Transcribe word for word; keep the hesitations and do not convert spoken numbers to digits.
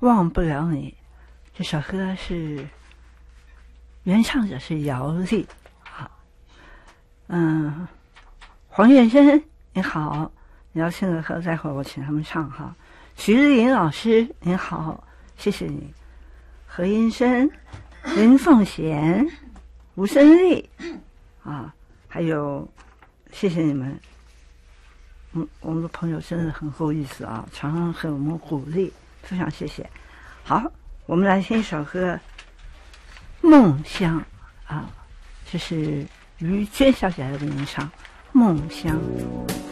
忘不了你。这首歌是原唱者是姚丽，好，嗯，黄月珍你好，你要唱的歌，待会儿我请他们唱哈。徐日颖老师您好，谢谢你。何英生、林凤贤、吴胜利啊，还有谢谢你们。嗯，我们的朋友真的很够意思啊，常常给我们鼓励，非常谢谢。好，我们来听一首歌《梦乡》啊，这是于娟小姐的原唱《梦乡》。